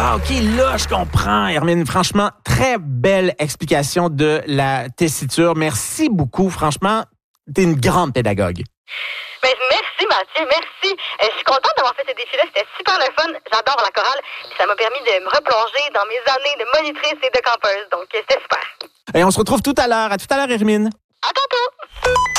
Ah, OK, là, je comprends, Hermine. Franchement, très belle explication de la tessiture. Merci beaucoup. Franchement, t'es une grande pédagogue. Ben, merci, Mathieu, merci. Je suis contente d'avoir fait ce défi-là. C'était super le fun. J'adore la chorale. Puis ça m'a permis de me replonger dans mes années de monitrice et de campeuse. Donc, c'était super. Et on se retrouve tout à l'heure. À tout à l'heure, Hermine. À tantôt!